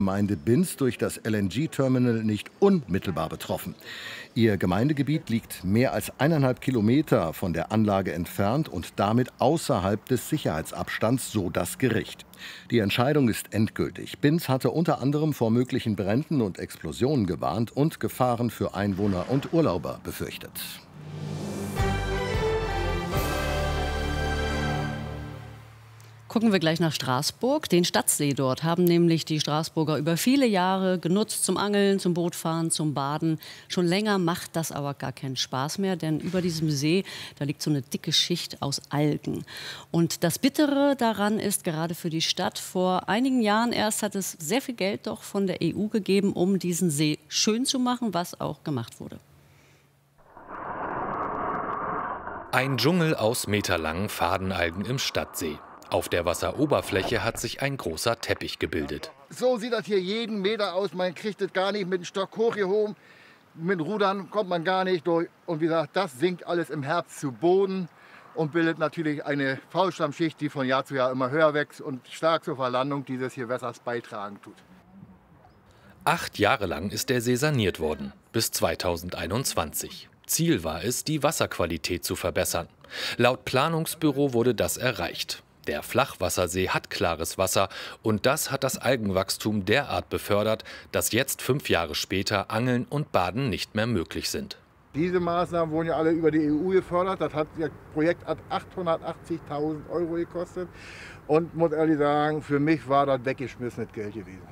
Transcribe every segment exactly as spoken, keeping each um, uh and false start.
Gemeinde Binz durch das L N G-Terminal nicht unmittelbar betroffen. Ihr Gemeindegebiet liegt mehr als eineinhalb Kilometer von der Anlage entfernt und damit außerhalb des Sicherheitsabstands, so das Gericht. Die Entscheidung ist endgültig. Binz hatte unter anderem vor möglichen Bränden und Explosionen gewarnt und Gefahren für Einwohner und Urlauber befürchtet. Gucken wir gleich nach Straßburg. Den Stadtsee dort haben nämlich die Straßburger über viele Jahre genutzt zum Angeln, zum Bootfahren, zum Baden. Schon länger macht das aber gar keinen Spaß mehr, denn über diesem See, da liegt so eine dicke Schicht aus Algen. Und das Bittere daran ist, gerade für die Stadt, vor einigen Jahren erst hat es sehr viel Geld doch von der E U gegeben, um diesen See schön zu machen, was auch gemacht wurde. Ein Dschungel aus meterlangen Fadenalgen im Stadtsee. Auf der Wasseroberfläche hat sich ein großer Teppich gebildet. So sieht das hier jeden Meter aus. Man kriegt es gar nicht mit dem Stock hochgehoben. Mit Rudern kommt man gar nicht durch. Und wie gesagt, das sinkt alles im Herbst zu Boden und bildet natürlich eine Faulschlammschicht, die von Jahr zu Jahr immer höher wächst und stark zur Verlandung dieses Gewässers beitragen tut. Acht Jahre lang ist der See saniert worden, bis zweitausendeinundzwanzig. Ziel war es, die Wasserqualität zu verbessern. Laut Planungsbüro wurde das erreicht. Der Flachwassersee hat klares Wasser und das hat das Algenwachstum derart befördert, dass jetzt fünf Jahre später Angeln und Baden nicht mehr möglich sind. Diese Maßnahmen wurden ja alle über die E U gefördert. Das, hat, das Projekt hat achthundertachtzigtausend Euro gekostet und muss ehrlich sagen, für mich war das weggeschmissenes Geld gewesen.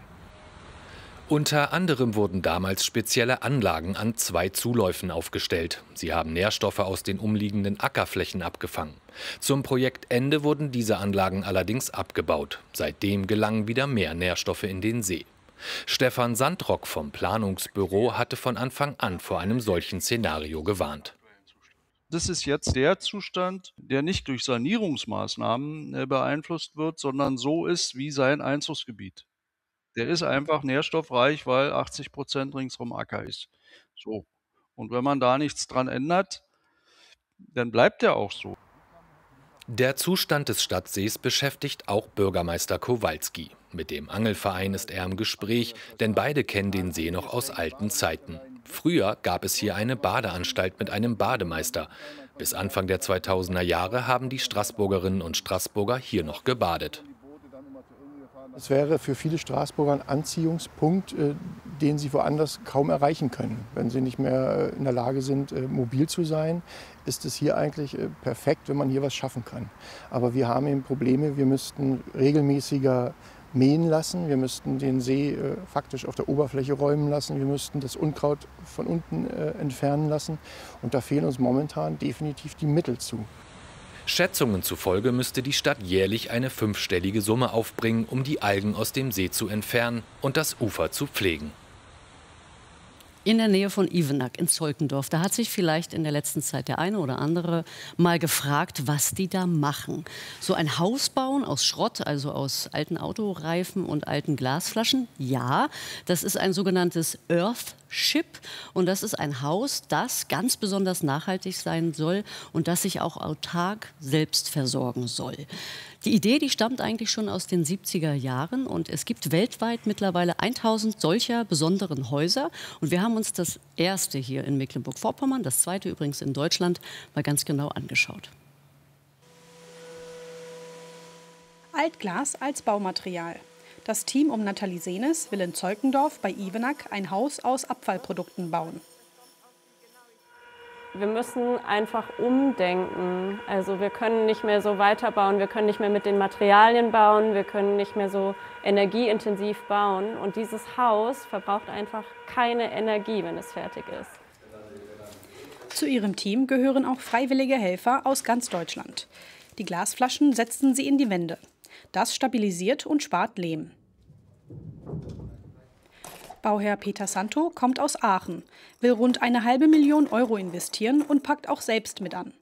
Unter anderem wurden damals spezielle Anlagen an zwei Zuläufen aufgestellt. Sie haben Nährstoffe aus den umliegenden Ackerflächen abgefangen. Zum Projektende wurden diese Anlagen allerdings abgebaut. Seitdem gelangen wieder mehr Nährstoffe in den See. Stefan Sandrock vom Planungsbüro hatte von Anfang an vor einem solchen Szenario gewarnt. Das ist jetzt der Zustand, der nicht durch Sanierungsmaßnahmen beeinflusst wird, sondern so ist wie sein Einzugsgebiet. Der ist einfach nährstoffreich, weil achtzig Prozent ringsrum Acker ist. So. Und wenn man da nichts dran ändert, dann bleibt der auch so. Der Zustand des Stadtsees beschäftigt auch Bürgermeister Kowalski. Mit dem Angelverein ist er im Gespräch, denn beide kennen den See noch aus alten Zeiten. Früher gab es hier eine Badeanstalt mit einem Bademeister. Bis Anfang der zweitausender Jahre haben die Straßburgerinnen und Straßburger hier noch gebadet. Es wäre für viele Straßburger ein Anziehungspunkt, den sie woanders kaum erreichen können. Wenn sie nicht mehr in der Lage sind, mobil zu sein, ist es hier eigentlich perfekt, wenn man hier was schaffen kann. Aber wir haben eben Probleme, wir müssten regelmäßiger mähen lassen, wir müssten den See faktisch auf der Oberfläche räumen lassen, wir müssten das Unkraut von unten entfernen lassen. Und da fehlen uns momentan definitiv die Mittel zu. Schätzungen zufolge müsste die Stadt jährlich eine fünfstellige Summe aufbringen, um die Algen aus dem See zu entfernen und das Ufer zu pflegen. In der Nähe von Ivenack in Zeukendorf, da hat sich vielleicht in der letzten Zeit der eine oder andere mal gefragt, was die da machen. So ein Haus bauen aus Schrott, also aus alten Autoreifen und alten Glasflaschen, ja, das ist ein sogenanntes Earthship und das ist ein Haus, das ganz besonders nachhaltig sein soll und das sich auch autark selbst versorgen soll. Die Idee, die stammt eigentlich schon aus den siebziger Jahren und es gibt weltweit mittlerweile tausend solcher besonderen Häuser. Und wir haben uns das erste hier in Mecklenburg-Vorpommern, das zweite übrigens in Deutschland, mal ganz genau angeschaut. Altglas als Baumaterial. Das Team um Nathalie Senes will in Zeukendorf bei Ivenack ein Haus aus Abfallprodukten bauen. Wir müssen einfach umdenken. Also wir können nicht mehr so weiterbauen, wir können nicht mehr mit den Materialien bauen, wir können nicht mehr so energieintensiv bauen. Und dieses Haus verbraucht einfach keine Energie, wenn es fertig ist. Zu ihrem Team gehören auch freiwillige Helfer aus ganz Deutschland. Die Glasflaschen setzen sie in die Wände. Das stabilisiert und spart Lehm. Bauherr Peter Santo kommt aus Aachen, will rund eine halbe Million Euro investieren und packt auch selbst mit an.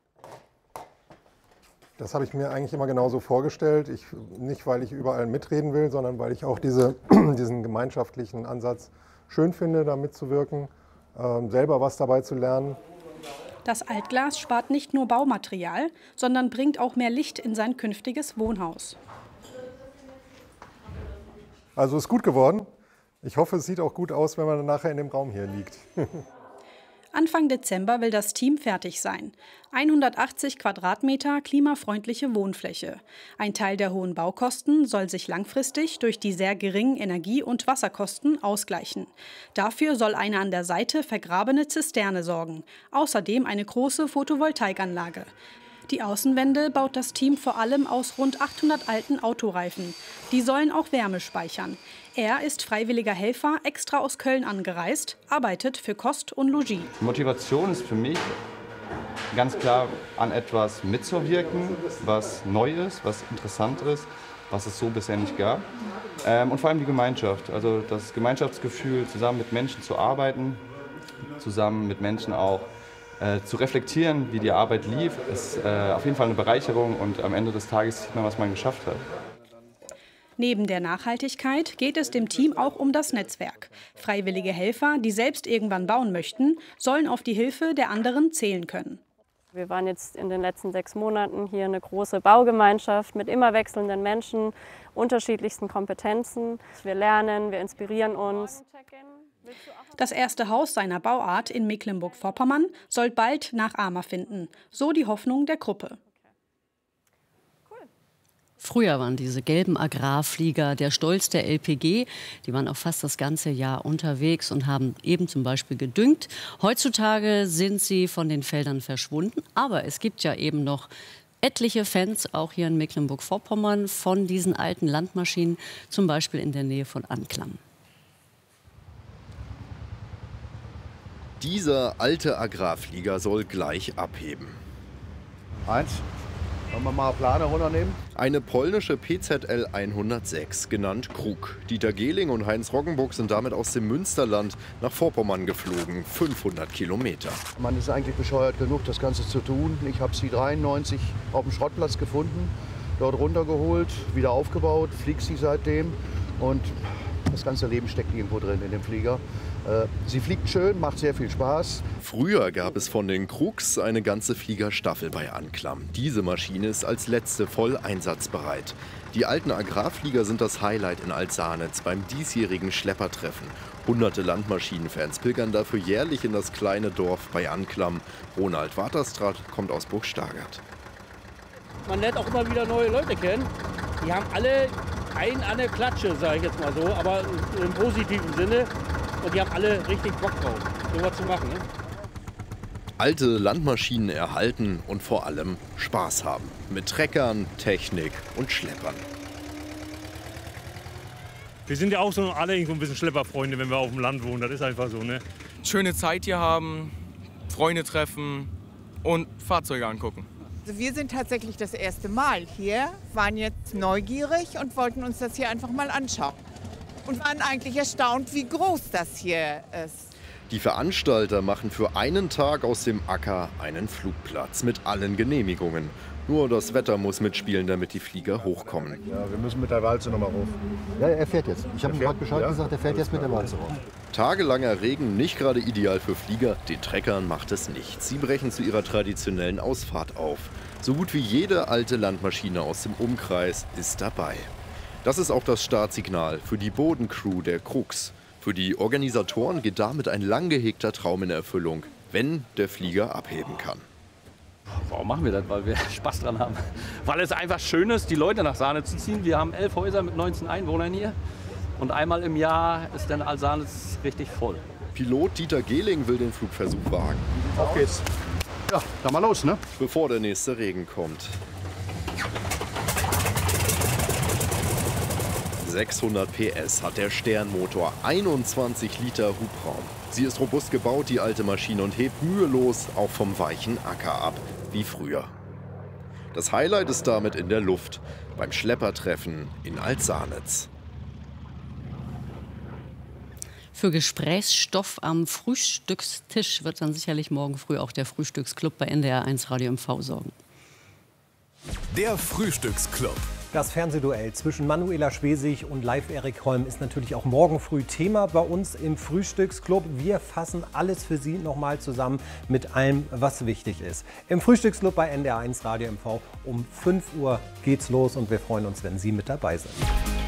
Das habe ich mir eigentlich immer genauso vorgestellt. Ich, nicht, weil ich überall mitreden will, sondern weil ich auch diese, diesen gemeinschaftlichen Ansatz schön finde, da mitzuwirken, äh, selber was dabei zu lernen. Das Altglas spart nicht nur Baumaterial, sondern bringt auch mehr Licht in sein künftiges Wohnhaus. Also ist gut geworden. Ich hoffe, es sieht auch gut aus, wenn man dann nachher in dem Raum hier liegt. Anfang Dezember will das Team fertig sein. hundertachtzig Quadratmeter klimafreundliche Wohnfläche. Ein Teil der hohen Baukosten soll sich langfristig durch die sehr geringen Energie- und Wasserkosten ausgleichen. Dafür soll eine an der Seite vergrabene Zisterne sorgen. Außerdem eine große Photovoltaikanlage. Die Außenwände baut das Team vor allem aus rund achthundert alten Autoreifen. Die sollen auch Wärme speichern. Er ist freiwilliger Helfer, extra aus Köln angereist, arbeitet für Kost und Logis. Die Motivation ist für mich ganz klar, an etwas mitzuwirken, was neu ist, was interessant ist, was es so bisher nicht gab. Ähm, und vor allem die Gemeinschaft, also das Gemeinschaftsgefühl, zusammen mit Menschen zu arbeiten, zusammen mit Menschen auch Äh, zu reflektieren, wie die Arbeit lief, ist äh, auf jeden Fall eine Bereicherung und am Ende des Tages sieht man, was man geschafft hat. Neben der Nachhaltigkeit geht es dem Team auch um das Netzwerk. Freiwillige Helfer, die selbst irgendwann bauen möchten, sollen auf die Hilfe der anderen zählen können. Wir waren jetzt in den letzten sechs Monaten hier eine große Baugemeinschaft mit immer wechselnden Menschen, unterschiedlichsten Kompetenzen. Wir lernen, wir inspirieren uns. Das erste Haus seiner Bauart in Mecklenburg-Vorpommern soll bald Nachahmer finden. So die Hoffnung der Gruppe. Früher waren diese gelben Agrarflieger der Stolz der L P G. Die waren auch fast das ganze Jahr unterwegs und haben eben zum Beispiel gedüngt. Heutzutage sind sie von den Feldern verschwunden. Aber es gibt ja eben noch etliche Fans, auch hier in Mecklenburg-Vorpommern, von diesen alten Landmaschinen, zum Beispiel in der Nähe von Anklam. Dieser alte Agrarflieger soll gleich abheben. Eins. Wollen wir mal Plane runternehmen? Eine polnische P Z L hundertsechs, genannt Krug. Dieter Gehling und Heinz Roggenburg sind damit aus dem Münsterland nach Vorpommern geflogen, fünfhundert Kilometer. Man ist eigentlich bescheuert genug, das Ganze zu tun. Ich habe sie dreiundneunzig auf dem Schrottplatz gefunden, dort runtergeholt, wieder aufgebaut, fliegt sie seitdem und das ganze Leben steckt irgendwo drin in dem Flieger. Sie fliegt schön, macht sehr viel Spaß. Früher gab es von den Krugs eine ganze Fliegerstaffel bei Anklam. Diese Maschine ist als letzte voll einsatzbereit. Die alten Agrarflieger sind das Highlight in Altsanitz beim diesjährigen Schleppertreffen. Hunderte Landmaschinenfans pilgern dafür jährlich in das kleine Dorf bei Anklam. Ronald Waterstraat kommt aus Burg Stargard. Man lernt auch immer wieder neue Leute kennen. Die haben alle einen an der Klatsche, sage ich jetzt mal so, aber im positiven Sinne. Und die haben alle richtig Bock drauf, sowas zu machen. Ne? Alte Landmaschinen erhalten und vor allem Spaß haben. Mit Treckern, Technik und Schleppern. Wir sind ja auch so alle irgendwo ein bisschen Schlepperfreunde, wenn wir auf dem Land wohnen. Das ist einfach so, ne? Schöne Zeit hier haben, Freunde treffen und Fahrzeuge angucken. Also wir sind tatsächlich das erste Mal hier, waren jetzt neugierig und wollten uns das hier einfach mal anschauen. Und waren eigentlich erstaunt, wie groß das hier ist. Die Veranstalter machen für einen Tag aus dem Acker einen Flugplatz mit allen Genehmigungen. Nur das Wetter muss mitspielen, damit die Flieger hochkommen. Ja, wir müssen mit der Walze nochmal hoch. Ja, er fährt jetzt. Ich habe ihm gerade Bescheid ja? gesagt, er fährt jetzt mit der Walze hoch. Tagelanger Regen nicht gerade ideal für Flieger. Den Treckern macht es nichts. Sie brechen zu ihrer traditionellen Ausfahrt auf. So gut wie jede alte Landmaschine aus dem Umkreis ist dabei. Das ist auch das Startsignal für die Bodencrew der Krugs. Für die Organisatoren geht damit ein lang gehegter Traum in Erfüllung, wenn der Flieger abheben kann. Warum machen wir das? Weil wir Spaß dran haben. Weil es einfach schön ist, die Leute nach Sanitz zu ziehen. Wir haben elf Häuser mit neunzehn Einwohnern hier. Und einmal im Jahr ist dann Sanitz richtig voll. Pilot Dieter Gehling will den Flugversuch wagen. Auf geht's. Ja, dann mal los, ne? Bevor der nächste Regen kommt. sechshundert P S hat der Sternmotor, einundzwanzig Liter Hubraum. Sie ist robust gebaut, die alte Maschine, und hebt mühelos auch vom weichen Acker ab, wie früher. Das Highlight ist damit in der Luft, beim Schleppertreffen in Altsanitz. Für Gesprächsstoff am Frühstückstisch wird dann sicherlich morgen früh auch der Frühstücksclub bei N D R eins Radio M V sorgen. Der Frühstücksclub. Das Fernsehduell zwischen Manuela Schwesig und Live Erik Holm ist natürlich auch morgen früh Thema bei uns im Frühstücksclub. Wir fassen alles für Sie nochmal zusammen mit allem, was wichtig ist. Im Frühstücksclub bei N D R eins Radio M V um fünf Uhr geht's los und wir freuen uns, wenn Sie mit dabei sind.